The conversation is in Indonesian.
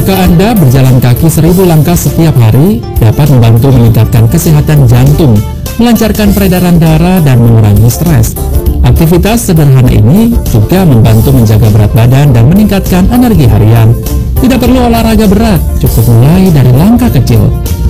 Apakah Anda berjalan kaki 1000 langkah setiap hari dapat membantu meningkatkan kesehatan jantung, melancarkan peredaran darah, dan mengurangi stres? Aktivitas sederhana ini juga membantu menjaga berat badan dan meningkatkan energi harian. Tidak perlu olahraga berat, cukup mulai dari langkah kecil.